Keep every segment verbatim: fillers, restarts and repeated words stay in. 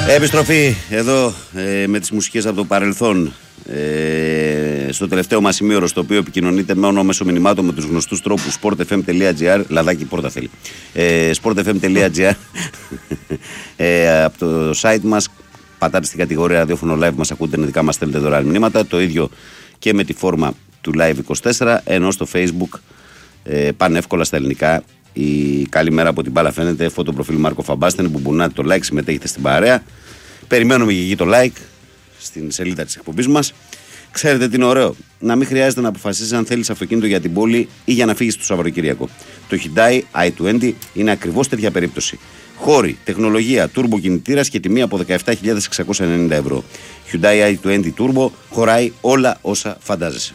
Επιστροφή εδώ ε, με τις μουσικές από το παρελθόν. Ε, στο τελευταίο μας σημείο, στο οποίο επικοινωνείτε μόνο μέσω μηνυμάτων με τους γνωστούς τρόπους sportfm.gr, λαδάκι πόρτα θέλει, ε, sportfm.gr ε, από το site μας, πατάτε στην κατηγορία ραδιόφωνο live, μας ακούτε ειδικά, μας στέλνετε δωρεάν μηνύματα. Το ίδιο και με τη φόρμα του Live είκοσι τέσσερα, ενώ στο Facebook ε, πάνε εύκολα στα ελληνικά η καλημέρα από την μπάλα φαίνεται, φωτοπροφίλ Μάρκο Φαμπάστεν, που μπουνάτε το like, συμμετέχετε στην παρέα. Περιμένουμε και εκεί το like στην σελίδα της εκπομπής μας. Ξέρετε τι είναι ωραίο? Να μην χρειάζεται να αποφασίσεις αν θέλεις αυτοκίνητο για την πόλη ή για να φύγεις το Σαββατοκύριακο. Το Hyundai άι είκοσι είναι ακριβώς τέτοια περίπτωση. Χώροι, τεχνολογία, turbo κινητήρας και τιμή από δεκαεπτά χιλιάδες εξακόσια ενενήντα ευρώ. Hyundai άι είκοσι Turbo χωράει όλα όσα φαντάζεσαι.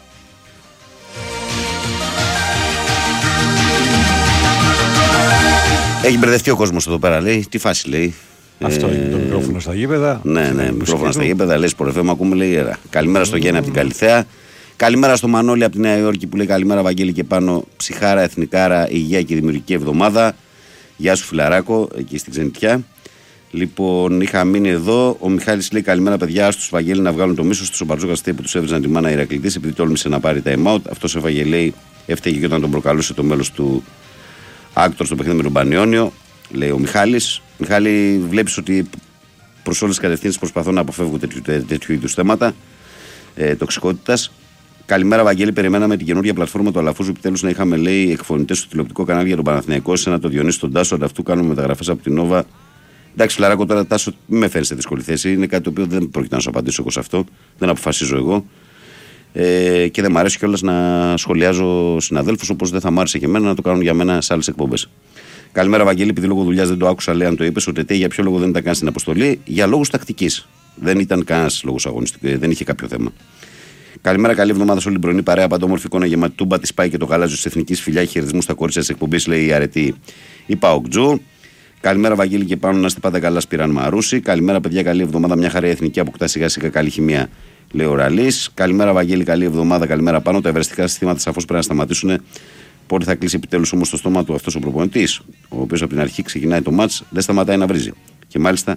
Έχει μπερδευτεί ο κόσμος εδώ πέρα, λέει. Τι φάση λέει? Αυτό ε... είναι το μικρόφωνο στα γήπεδα. Ναι, ναι, μικρόφωνο στα γήπεδα. Λέει Σπορεφέ, μου ακούμε, λέει ιερά. Καλημέρα στο Γιάννη από την Καλιθέα. Καλημέρα στο Μανώλη από τη Νέα Υόρκη που λέει καλημέρα, Βαγγέλη και πάνω. Ψυχάρα, εθνικάρα, υγεία και δημιουργική εβδομάδα. Γεια σου, φιλαράκο, εκεί στην Ξενιτιά. Λοιπόν, είχα μείνει εδώ. Ο Μιχάλης λέει καλημέρα, παιδιά. Στου Βαγγέλη να βγάλουν το μίσο του. Ο Μπαρτζόκα που του έβριζαν τη μάνα Ηρακλητή επειδή τόλμησε να πάρει time out. Αυτό έφαγε, λέει, έφταιγε και όταν τον προκαλούσε το μέλος του Άκτορ στο παιχνίδι με τον Πανιόνιο. Λέει ο Μιχάλης. Μιχάλη, βλέπεις ότι προς όλες τις κατευθύνσεις προσπαθώ να αποφεύγω τέτοιου, τέτοιου είδους θέματα ε, τοξικότητας. Καλημέρα, Βαγγέλη. Περιμέναμε την καινούργια πλατφόρμα του Αλαφούζου. Επιτέλους να είχαμε, λέει, εκφωνητές στο τηλεοπτικό κανάλι για τον Παναθηναϊκό. Σε ένα το Διονύση τον Τάσο. Ανταυτού κάνουμε μεταγραφές από την Νόβα. Εντάξει, φιλαράκο, τώρα Τάσο, μην με φέρει σε δύσκολη θέση. Είναι κάτι το οποίο δεν πρόκειται να σου απαντήσω εγώ σε αυτό. Δεν αποφασίζω εγώ. Ε, και δεν μου αρέσει κιόλας να σχολιάζω συναδέλφους, όπως δεν θα μ' άρεσε και εμένα να το κάνουν για μένα σε άλλες εκπομπές. Καλημέρα, Βαγγέλη. Επειδή λόγω δουλειάς δεν το άκουσα, λέει, αν το είπες, ότι για ποιο λόγο δεν ήταν καν στην αποστολή? Για λόγους τακτικής. Δεν ήταν κανένας λόγος αγωνιστικός, δεν είχε κάποιο θέμα. Καλημέρα, καλή εβδομάδα σε όλη την πρωινή παρέα. Παντόμορφη εικόνα γεμάτη τούμπα τη Σπάι και το γαλάζιο τη Εθνική. Φιλιά, χαιρετισμού στα κορίτσια τη εκπομπή, λέει η αρετή η Παοκτζού. Καλημέρα, Βαγγέλη και πάνω, να είστε πάντα καλά, Σπυράν Μαρούση. Καλημέρα, παιδιά, καλή εβδομάδα. Μια χαρά η Εθνική αποκτά σιγά σιγά καλή χημεία, λέει ο Ραλής. Καλημέρα, Βαγγέλη, καλή εβδομάδα. Καλημέρα πάνω. Τα ευρεστικά συστήματα σαφώς πρέπει να σταματήσουν. Πότε θα κλείσει επιτέλους όμως το στόμα του αυτός ο προπονητής, ο οποίος από την αρχή ξεκινάει το μάτς, δεν σταματάει να βρίζει. Και μάλιστα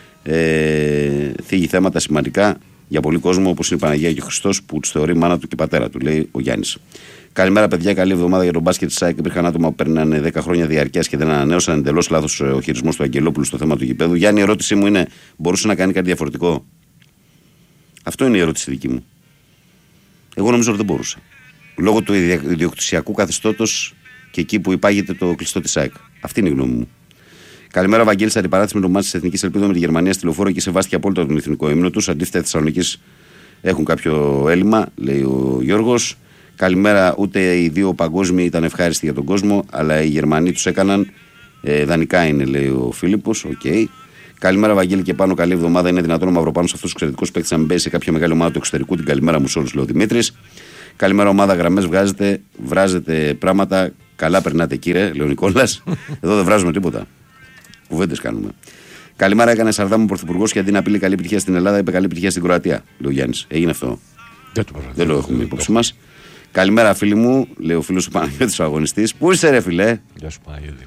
ε, θίγει θέματα σημαντικά για πολύ κόσμο, όπως είναι η Παναγία και ο Χριστός, που τους θεωρεί μάνα του και πατέρα του, λέει ο Γιάννης. Καλημέρα, παιδιά. Καλή εβδομάδα για τον μπάσκετ της ΣΑΕΚ. Υπήρχαν άτομα που παίρνανε δέκα χρόνια διαρκείας και δεν ανανέωσαν. Εντελώς λάθος ο χειρισμός του Αγγελόπουλου στο θέμα του γηπέδου. Γιάννη, η ερώτησή μου είναι: μπορούσε να κάνει κάτι διαφορετικό? Αυτό είναι η ερώτηση δική μου. Εγώ νομίζω ότι δεν μπορούσε. Λόγω του ιδιοκτησιακού καθεστώτος και εκεί που υπάγεται το κλειστό της ΣΑΕΚ. Αυτή είναι η γνώμη μου. Καλημέρα, Βαγγέλη. Σε αντιπαράθεση με το μάτι της Εθνικής Ελπίδα με τη Γερμανία στη λεωφόρο και σεβάστηκε απόλυτα τον εθνικό ύμνο τους. Αντίθετα, οι Θεσσαλονίκης έχουν κάποιο έλλειμμα, λέει ο Γιώργος. Καλημέρα, ούτε οι δύο παγκόσμιοι ήταν ευχάριστοι για τον κόσμο, αλλά οι Γερμανοί τους έκαναν. Ε, δανεικά είναι, λέει ο Φίλιππος. Okay. Καλημέρα, Βαγγέλη και πάνω. Καλή εβδομάδα. Είναι δυνατόν ο Μαυροπάνος αυτός ο εξαιρετικός παίκτης να μην παίζει σε κάποια μεγάλη ομάδα του εξωτερικού? Την καλημέρα μου σε όλους, λέει ο Δημήτρης. Καλημέρα, ομάδα. Γραμμές βγάζετε, βράζετε πράγματα. Καλά περνάτε, κύριε, λέει ο Νικόλας. Εδώ δεν βράζουμε τίποτα. Κουβέντες κάνουμε. Καλημέρα, έκανε Σαρδάμου Πρωθυπουργό και αντί να πει καλή επιτυχία στην Ελλάδα, είπε καλή επιτυχία στην Κροατία, λέει ο Γιάννης. Έγινε αυτό? Δεν το, δεν το έχουμε υπόψη μας. Καλημέρα, φίλοι μου, λέει ο φίλος του Παναγιώτης ο αγωνιστής. Πού είσαι, ρε φιλέ? Γεια σου, Παναγιώτη.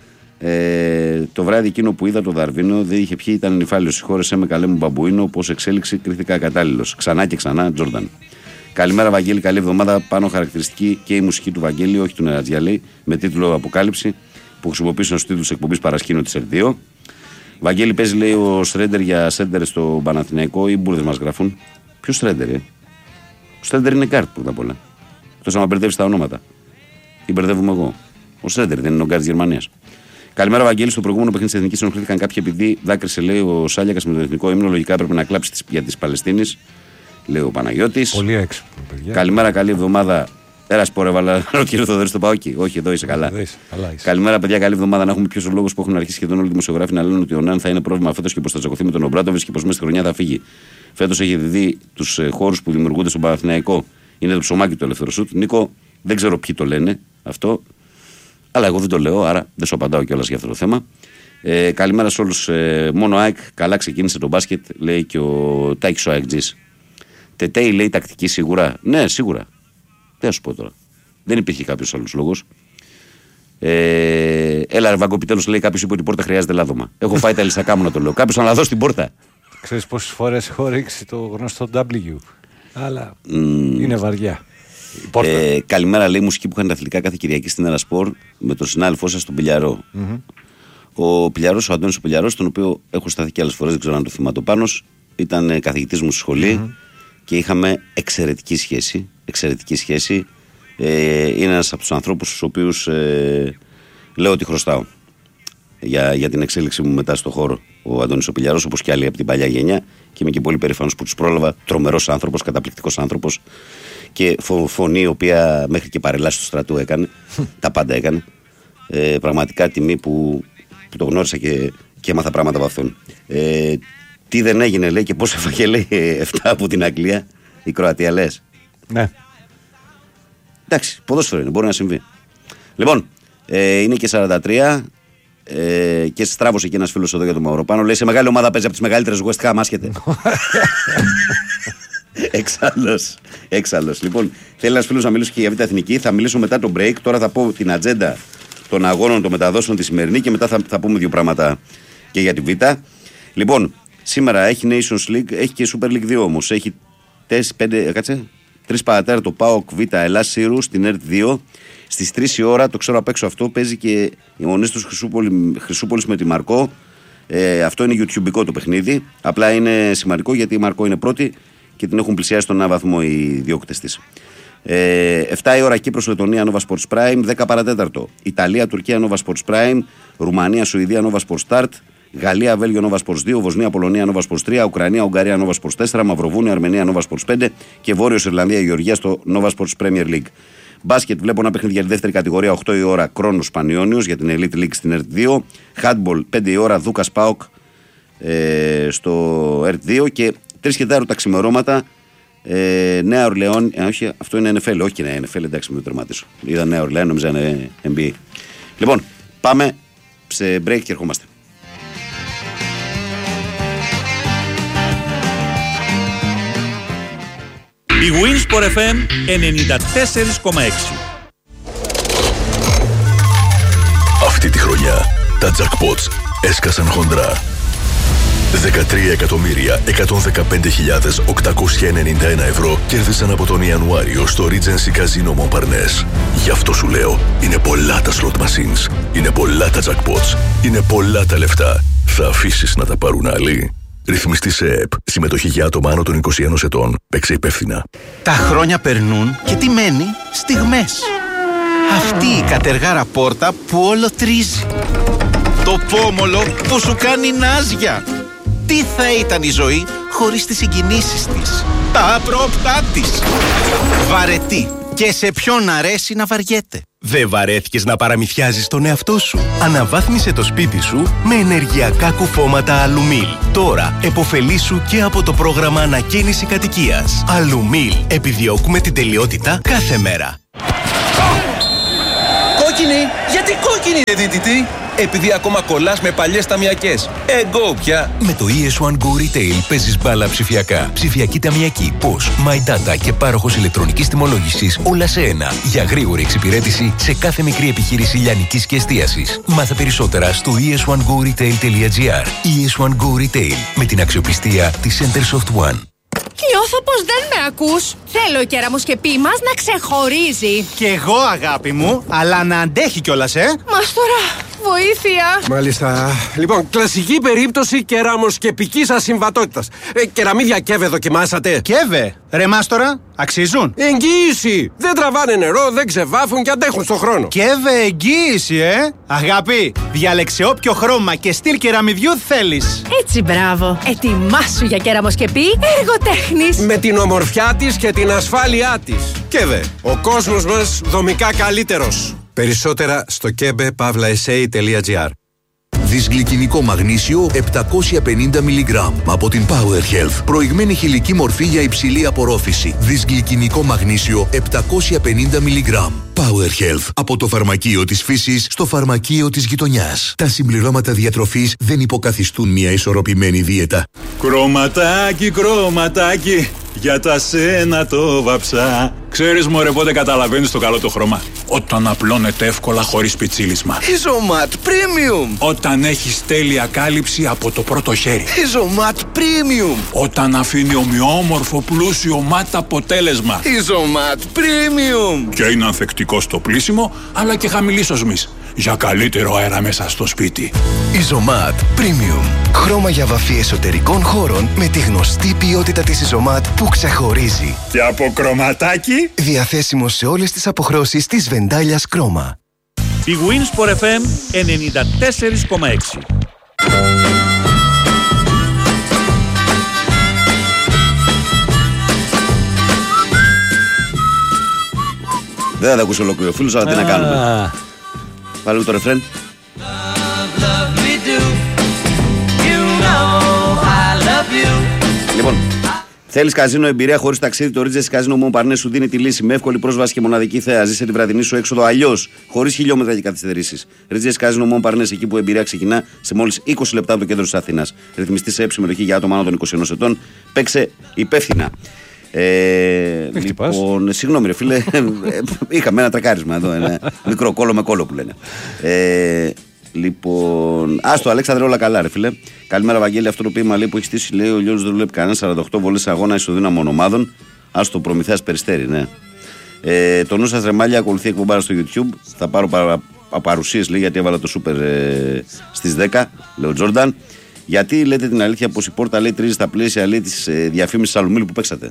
Ε, το βράδυ εκείνο που είδα το Δαρβίνο, δεν είχε πιει, ήταν νυφάλιος. Συγχώρεσέ με, καλέ μου μπαμπουίνο, πως εξέλιξη κρίθηκα ακατάλληλος. Ξανά και ξανά, Τζόρνταν. Καλημέρα, Βαγγέλη, καλή εβδομάδα. Πάνω χαρακτηριστική και η μουσική του Βαγγέλη, όχι του Νερατζιαλή, με τίτλο Αποκάλυψη, που χρησιμοποίησαν στου τίτλους εκπομπής Παρασκήνιο της Ερ δύο. Βαγγέλη, παίζει, λέει, ο Στρέντερ για Σέντερ στο Παναθηναϊκό ή μπουρδες μας γράφουν? Ποιο Στρέντερ, ε? Ο Στρέντερ είναι γκάρτ πρώτα απ' όλα. Εκτός άμα μπερδεύει τα ονόματα. Ή μπερδεύουμε εγώ. Ο Στρέντερ δεν είναι ο γκάρτ της Γερμανίας. Καλημέρα, Βαγγέλη. Στο προηγούμενο παιχνίδι της Εθνικής ενοχλήθηκαν κάποιοι επειδή δάκρυσε, λέει, ο Σάλιακας με τον εθνικό ύμνο. Λογικά έπρεπε να κλάψει για τη Παλαιστίνη, λέει ο Παναγιώτης. Πολύ έξυπνο, παιδιά. Καλημέρα, καλή εβδομάδα. Ένα σπορεύαλα, ρωτήρε το δέρι στο Παόκι. Όχι, εδώ είσαι καλά. Είσαι, καλά είσαι. Καλημέρα, παιδιά, καλή εβδομάδα. Να έχουμε ποιο ο λόγο που έχουν αρχίσει σχεδόν όλοι οι δημοσιογράφοι να λένε ότι ο Ναν θα είναι πρόβλημα φέτος και πως θα τσακωθεί με τον Ομπράτοβιτς και πως μέσα στη χρονιά θα φύγει. Φέτος έχει δει τους ε, χώρους που δημιουργούνται στον Παναθηναϊκό. Είναι το ψωμάκι του ελεύθερου σουτ. Νίκο, δεν ξέρω ποιοι το λένε αυτό. Αλλά εγώ δεν το λέω, άρα δεν σου απαντάω κιόλας για αυτό το θέμα. Ε, καλημέρα σε όλους. Ε, μόνο ΑΕΚ, καλά ξεκίνησε το μπάσκετ, λέει και ο Τάκης ο ΑΕΚΤΖΙς. Τετέι, λέει, τακτική σίγουρα. Ναι, σίγουρα. Τι να σου πω τώρα. Δεν υπήρχε κάποιος άλλος λόγος. Ε, έλα, Βάγκο, επιτέλους λέει κάποιος είπε ότι η πόρτα χρειάζεται λάδωμα. Έχω φάει τα λυσακά μου να το λέω. Κάποιος να λαδώσει την πόρτα. Ξέρεις πόσες φορές έχω ρίξει το γνωστό W. Αλλά mm. είναι βαριά. Ε, καλημέρα, λέει, μουσική που είχαν τα αθλητικά κάθε Κυριακή στην Ελασπορ με τον συνάδελφό σας, τον Πιλιαρό. Mm-hmm. Ο Πιλιαρός, ο Αντώνης ο Πιλιαρός, τον οποίο έχω σταθεί και άλλες φορές, δεν ξέρω αν το θυμάται ο Πάνος, ήταν καθηγητής μου στη σχολή mm-hmm. και είχαμε εξαιρετική σχέση. Εξαιρετική σχέση. Ε, είναι ένας από τους ανθρώπους στους οποίους ε, λέω ότι χρωστάω για, για την εξέλιξη μου μετά στο χώρο. Ο Αντώνης ο Πιλιαρός, όπως και άλλοι από την παλιά γενιά, και είμαι και πολύ περήφανος που τους πρόλαβα. Τρομερός άνθρωπος, καταπληκτικός άνθρωπος και φω, φωνή η οποία μέχρι και παρελάσεις του στρατού έκανε. Τα πάντα έκανε. Ε, πραγματικά τιμή που, που το γνώρισα και, και έμαθα πράγματα από αυτόν. Ε, τι δεν έγινε, λέει, και πώς έφαγε, λέει, εφτά από την Αγγλία η Κροατία, λες? Ναι. Εντάξει, ποδόσφαιρο είναι, μπορεί να συμβεί. Λοιπόν, ε, είναι και σαράντα τρία ε, και στράβωσε και ένας φίλος εδώ για τον Μαυροπάνο. Λέει, σε μεγάλη ομάδα παίζει από τις μεγαλύτερες West Ham, άσχετε. Εξάλλος, εξάλλος. Λοιπόν, θέλει ένας φίλος να μιλήσει και για Β' Εθνική. Θα μιλήσω μετά το break. Τώρα θα πω την ατζέντα των αγώνων των μεταδόσεων τη σημερινή και μετά θα, θα πούμε δύο πράγματα και για τη Β'. Λοιπόν, σήμερα έχει Nations League, έχει και Super League δύο όμως. Έχει τέσσερα, πέντε, κάτσε. Τρεις παρατέρα το ΠΑΟΚ Β' Ελλάς Σύρου στην ΕΡΤ δύο. Στις τρεις η ώρα, το ξέρω απ' έξω αυτό, παίζει και η Μονίστος Χρυσούπολη, Χρυσούπολης με τη Μαρκό. Ε, αυτό είναι YouTubeικό το παιχνίδι. Απλά είναι σημαντικό γιατί η Μαρκό είναι πρώτη και την έχουν πλησιάσει στον ένα βαθμό οι διώκτες της. Ε, εφτά η ώρα Κύπρος Λετωνία Nova Sports Prime. δέκα παρατέταρτο Ιταλία Τουρκία Nova Sports Prime. Ρουμανία Σουηδία Nova Sports Start. Γαλλία, Βέλγιο, Nova Sports δύο, Βοσνία, Πολωνία, Nova Sports τρία, Ουκρανία, Ουγγαρία, Nova Sports τέσσερα, Μαυροβούνιο, Αρμενία, Nova Sports πέντε και Βόρειος Ιρλανδία, Γεωργία στο Nova Sports Premier League. Μπάσκετ, βλέπω ένα παιχνίδι για τη δεύτερη κατηγορία, οκτώ η ώρα, Κρόνος Πανιόνιος για την Elite League στην ΕΡΤ δύο. Handball, πέντε η ώρα, Δούκας ΠΑΟΚ ε, στο ΕΡΤ δύο και τρεις και τέσσερα τα ξημερώματα. Ε, Νέα Ορλεόν, ε, όχι, αυτό είναι Εν Εφ Ελ, όχι είναι Εν Εφ Ελ, εντάξει, μην το τερματίσω. Είδα Νέα Ορλεόν, νόμιζα είναι Εν Μπι Έι. Λοιπόν, πάμε σε break και ερχόμαστε. Η Winsport εφ εμ ενενήντα τέσσερα κόμμα έξι. Αυτή τη χρονιά τα jackpots έσκασαν χοντρά. δεκατρία εκατομμύρια εκατόν δεκαπέντε χιλιάδες οκτακόσια ενενήντα ένα ευρώ κέρδισαν από τον Ιανουάριο στο Regency Casino Montparnasse. Γι' αυτό σου λέω, είναι πολλά τα slot machines, είναι πολλά τα jackpots, είναι πολλά τα λεφτά. Θα αφήσεις να τα πάρουν άλλοι? Ρυθμιστή σε ΕΕΠ. Συμμετοχή για άτομα άνω των είκοσι ένα ετών. Παίξε υπεύθυνα. Τα χρόνια περνούν και τι μένει? Στιγμές. Αυτή η κατεργάρα πόρτα που όλο τρίζει. Το πόμολο που σου κάνει νάζια. Τι θα ήταν η ζωή χωρίς τις συγκινήσεις της, τα απρόπτά της. Βαρετή. Και σε ποιον αρέσει να βαριέται. Δεν βαρέθηκες να παραμυθιάζεις τον εαυτό σου? Αναβάθμισε το σπίτι σου με ενεργειακά κουφώματα Αλουμίλ. Τώρα επωφελήσου και από το πρόγραμμα ανακαίνιση κατοικίας. Αλουμίλ. Επιδιώκουμε την τελειότητα κάθε μέρα. Κόκκινη! Γιατί κόκκινη είναι δίτητη? Επειδή ακόμα κολλάς με παλιές ταμιακές. Εγώ πια. Με το ι ες One Go Retail παίζεις μπάλα ψηφιακά. Ψηφιακή ταμιακή, πώς, My Data και πάροχος ηλεκτρονικής τιμολόγησης, όλα σε ένα. Για γρήγορη εξυπηρέτηση σε κάθε μικρή επιχείρηση λιανικής και εστίασης. Μάθε περισσότερα στο ι ες one go retail dot g r. ι ες One Go Retail, με την αξιοπιστία της Centersoft One. Νιώθω πως δεν με ακούς. Θέλω η κεραμοσκεπή μας να ξεχωρίζει. Κι εγώ, αγάπη μου, αλλά να αντέχει κιόλας, ε. Μας τώρα, βοήθεια. Μάλιστα. Λοιπόν, κλασική περίπτωση κεραμοσκεπικής ασυμβατότητας. Ε, κεραμίδια Κέβε δοκιμάσατε? Κέβε, ρε μάστορα, αξίζουν? Εγγύηση. Δεν τραβάνε νερό, δεν ξεβάφουν και αντέχουν στον χρόνο. Κέβε, εγγύηση, ε. Αγάπη, διάλεξε όποιο χρώμα και στυλ κεραμιδιού θέλεις. Έτσι, μπράβο. Ετοιμάσου για κεραμοσκεπή εργοτέχνης. Με την ομορφιά της και την ασφάλειά της. Κέβε, ο κόσμος μας δομικά καλύτερος. Περισσότερα στο κέμπε παύλα ες έι τελεία τζι άρ. Δυσγλυκινικό μαγνήσιο επτακόσια πενήντα μιλιγκράμμ από την Power Health. Προηγμένη χηλική μορφή για υψηλή απορρόφηση. Δυσγλυκινικό μαγνήσιο επτακόσια πενήντα μιλιγκράμμ. Power Health. Από το φαρμακείο της φύσης στο φαρμακείο της γειτονιάς. Τα συμπληρώματα διατροφής δεν υποκαθιστούν μια ισορροπημένη δίαιτα. Κρωματάκι, κρωματάκι. Για τα σένα το βαψά. Ξέρεις μωρέ πότε καταλαβαίνεις το καλό το χρώμα? Όταν απλώνεται εύκολα χωρίς πιτσίλισμα. Ιζωμάτ Premium. Όταν έχεις τέλεια κάλυψη από το πρώτο χέρι. Ιζωμάτ Premium. Όταν αφήνει ομοιόμορφο πλούσιο μάτ αποτέλεσμα. Ιζωμάτ Premium. Και είναι ανθεκτικό στο πλύσιμο αλλά και χαμηλής οσμής. Για καλύτερο αέρα μέσα στο σπίτι. Ιζωμάτ Premium. Χρώμα για βαφή εσωτερικών χώρων με τη γνωστή ποιότητα της Ιζωμάτ που ξεχωρίζει. Και από κρωματάκι. Διαθέσιμο σε όλες τις αποχρώσεις της Βεντάλιας Κρόμα. Η Winsport εφ εμ ενενήντα τέσσερα κόμμα έξι. Δεν θα τα ακούσει ολόκληρο φίλος, αλλά τι να κάνουμε. Βάλε το ρεφρέν. Λοιπόν, θέλεις καζίνο εμπειρία χωρίς ταξίδι? Το Ridges Καζίνο Montparnasse σου δίνει τη λύση με εύκολη πρόσβαση και μοναδική θέα. Ζήσε τη βραδινή σου έξοδο αλλιώς, χωρίς χιλιόμετρα και καθυστερήσεις. Ridges Καζίνο Montparnasse, εκεί που η εμπειρία ξεκινά σε μόλις είκοσι λεπτά από το κέντρο της Αθήνας. Ρυθμιστή σε συμμετοχή για άτομα άνω των είκοσι ενός ετών. Παίξε υπεύθυνα. Ε, λοιπόν, συγγνώμη ρε φίλε, είχαμε ένα τρακάρισμα εδώ, ένα μικρό κόλλο με κόλλο που λένε. Ε, λοιπόν, άστο Αλέξανδρε, όλα καλά ρε φίλε. Καλημέρα Βαγγέλη, αυτό το ποίημα λέει, που έχει στήσει λέει ο Λιόλος δεν δουλεύει κανένα, σαράντα οκτώ βολές αγώνα ισοδύναμων ομάδων. Άστο Προμηθέας Περιστέρι, ναι. Ε, το νου σας ρεμάλια, ακολουθεί εκπομπάρα στο YouTube. Θα πάρω παρα, παρουσίες λέει, γιατί έβαλα το σούπερ ε, στις δέκα, λέει ο Τζόρνταν. Γιατί λέτε την αλήθεια πως η πόρτα λέει τρίζει στα πλαίσια λέει της ε, διαφήμισης Αλουμίλου που παίξατε?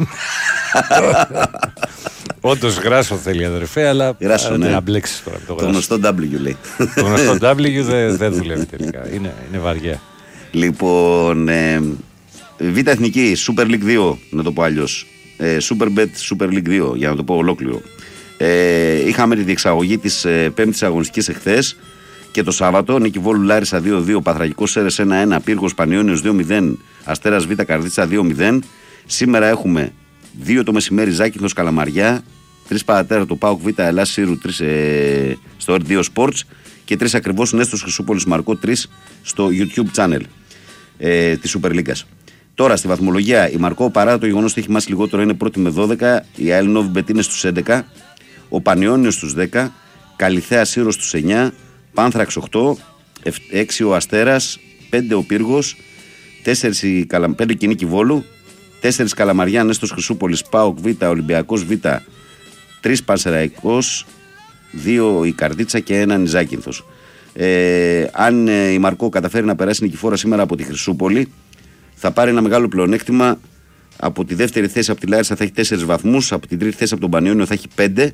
Όντως γράσο θέλει αδερφέ, αλλά γράσο, ναι. Να μπλέξεις τώρα το, το γνωστό W λέει. Το γνωστό W δεν δε δουλεύει τελικά, είναι, είναι βαριά. Λοιπόν, ε, Β' Εθνική, Super League δύο, να το πω αλλιώς. ε, Superbet Super League δύο, για να το πω ολόκληρο. ε, Είχαμε τη διεξαγωγή της ε, πέμπτης αγωνιστικής εχθές. Και το Σάββατο, Νίκη Βόλου Λάρισα δύο δύο, Παθραγικός Σέρες ένα ένα, Πύργος Πανιώνιος δύο μηδέν, Αστέρας Β Καρδίτσα δύο μηδέν. Σήμερα έχουμε δύο το μεσημέρι Ζάκυνθος Καλαμαριά, τρεις παρατέρα το ΠΑΟΚ Β Ελλάς Σύρου τρεις ε, στο ερ δύο Sports και τρεις ακριβώς Νέστος Χρυσούπολης Μαρκό τρεις στο YouTube channel ε, της Super League. Τώρα στη βαθμολογία η Μαρκό, παρά το γεγονός ότι έχει μάσει λιγότερο, είναι πρώτη με δώδεκα, η ΑΕΛ Νόβι είναι στους έντεκα, ο Πανιώνιος στους δέκα, Καλιθέα Σύρο στους εννιά, Πάνθραξ οκτώ, έξι ο Αστέρας, πέντε ο Πύργος, πέντε η Νίκη Βόλου, τέσσερα Καλαμαριά, Νέστος Χρυσούπολης, ΠΑΟΚ Β, Ολυμπιακός Β, τρία Πανσεραϊκός, δύο η Καρδίτσα και έναν η Ζάκυνθος. Ε, αν ε, η Μαρκό καταφέρει να περάσει νικηφόρα σήμερα από τη Χρυσούπολη, θα πάρει ένα μεγάλο πλεονέκτημα. Από τη δεύτερη θέση από τη Λάρισα θα έχει τέσσερις βαθμούς, από την τρίτη θέση από τον Πανιώνιο θα έχει πέντε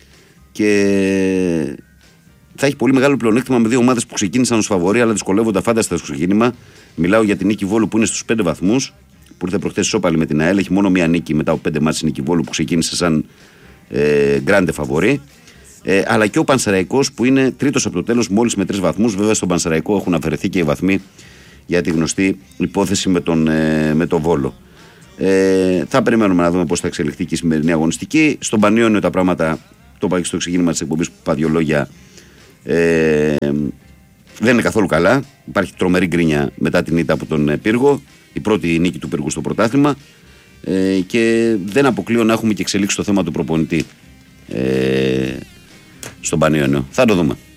και θα έχει πολύ μεγάλο πλεονέκτημα με δύο ομάδες που ξεκίνησαν ως φαβορί, αλλά δυσκολεύονται φάνταστα στο ξεκίνημα. Μιλάω για την Νίκη Βόλου που είναι στους πέντε βαθμούς, που ήρθε προχθές ισόπαλη με την ΑΕΛ. Έχει μόνο μία νίκη μετά από πέντε μάτς η Νίκη Βόλου που ξεκίνησε σαν ε, γκράντε φαβορί. Ε, αλλά και ο Πανσεραϊκός που είναι τρίτος από το τέλος, μόλις με τρεις βαθμούς. Βέβαια στον Πανσεραϊκό έχουν αφαιρεθεί και οι βαθμοί για τη γνωστή υπόθεση με τον, ε, με τον Βόλο. Ε, θα περιμένουμε να δούμε πώς θα εξελιχθεί και η σημερινή αγωνιστική. Στον Πανιώνιο τα πράγματα, το είπα και στο ξεκίνημα της εκπομπής που είπα δύο λόγια. Ε, δεν είναι καθόλου καλά. Υπάρχει τρομερή γκρίνια μετά την ήττα από τον Πύργο, η πρώτη νίκη του Πύργου στο πρωτάθλημα, ε, και δεν αποκλείω να έχουμε και εξελίξει το θέμα του προπονητή ε, στον Πανιώνιο. Θα το δούμε.